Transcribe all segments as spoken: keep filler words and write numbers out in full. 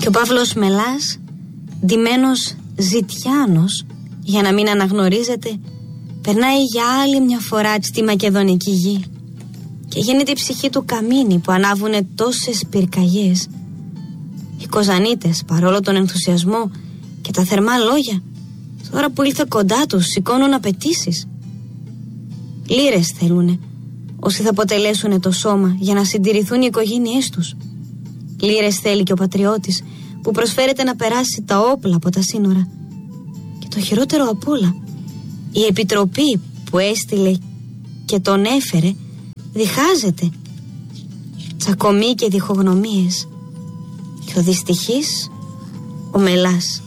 ο Παύλος Μελάς, ντυμένος ζητιάνος, για να μην αναγνωρίζετε, περνάει για άλλη μια φορά στη μακεδονική γη και γίνεται η ψυχή του καμίνι που ανάβουνε τόσες πυρκαγιές. Οι Κοζανίτες, παρόλο τον ενθουσιασμό και τα θερμά λόγια, τώρα που ήλθε κοντά τους σηκώνουν απαιτήσεις. Λύρες θέλουνε όσοι θα αποτελέσουν το σώμα για να συντηρηθούν οι οικογένειές τους. Λύρες θέλει και ο πατριώτης που προσφέρεται να περάσει τα όπλα από τα σύνορα. Και το χειρότερο απ' όλα, η επιτροπή που έστειλε και τον έφερε διχάζεται. Τσακωμοί και διχογνωμίες. Και ο δυστυχής, ο Μελάς.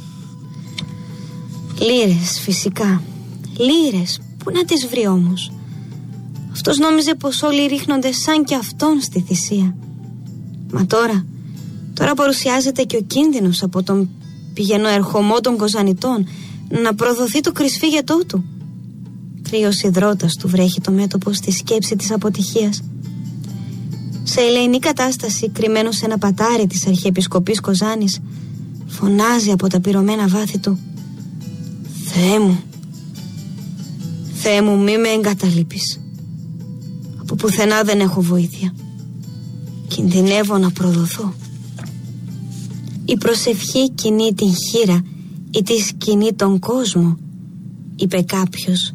Λύρες φυσικά. Λύρες, πού να τις βρει όμως? Αυτός νόμιζε πως όλοι ρίχνονται σαν και αυτόν στη θυσία. Μα τώρα, τώρα παρουσιάζεται και ο κίνδυνος από τον πηγενό ερχομό των Κοζανιτών να προδοθεί το κρυσφύγετό του. Κρύος υδρότας του βρέχει το μέτωπο στη σκέψη της αποτυχίας. Σε ελεηνή κατάσταση, κρυμμένος σε ένα πατάρι της Αρχιεπισκοπής Κοζάνης, φωνάζει από τα πυρωμένα βάθη του: «Θεέ μου, Θεέ μου, μη με εγκαταλείπεις. Από πουθενά δεν έχω βοήθεια. Κινδυνεύω να προδοθώ». Η προσευχή κινεί την χείρα ή τη κινεί τον κόσμο, είπε κάποιος.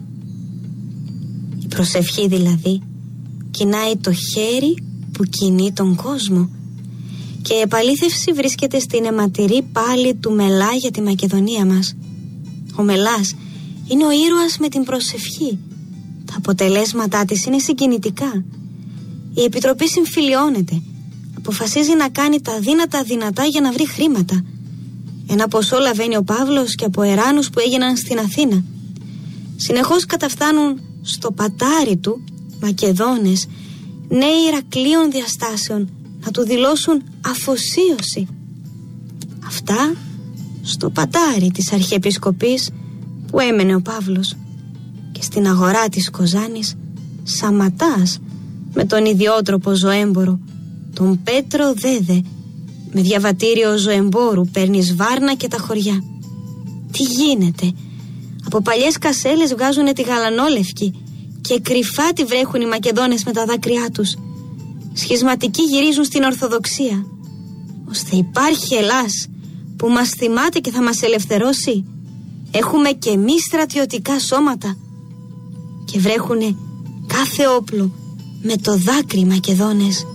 Η προσευχή δηλαδή κινάει το χέρι που κινεί τον κόσμο. Και η επαλήθευση βρίσκεται στην αιματηρή πάλη του Μελά για τη Μακεδονία μας. Ο Μελάς είναι ο ήρωας με την προσευχή. Τα αποτελέσματά της είναι συγκινητικά. Η Επιτροπή συμφιλιώνεται. Αποφασίζει να κάνει τα δύνατα δυνατά για να βρει χρήματα. Ένα ποσό λαβαίνει ο Παύλος και από εράνους που έγιναν στην Αθήνα. Συνεχώς καταφθάνουν στο πατάρι του Μακεδόνες, νέοι Ηρακλείων διαστάσεων, να του δηλώσουν αφοσίωση. Αυτά στο πατάρι της Αρχιεπισκοπής που έμενε ο Παύλος. Και στην αγορά της Κοζάνης Σαματάς με τον ιδιότροπο ζωέμπορο, τον Πέτρο Δέδε, με διαβατήριο ζωεμπόρου παίρνει Σβάρνα και τα χωριά. Τι γίνεται? Από παλιές κασέλες βγάζουνε τη γαλανόλευκη και κρυφά τη βρέχουν οι Μακεδόνες με τα δάκρυά τους. Σχισματικοί γυρίζουν στην Ορθοδοξία, ώστε υπάρχει Ελλάς που μας θυμάται και θα μας ελευθερώσει. Έχουμε και εμείς στρατιωτικά σώματα. Και βρέχουνε κάθε όπλο με το δάκρυ οι Μακεδόνες.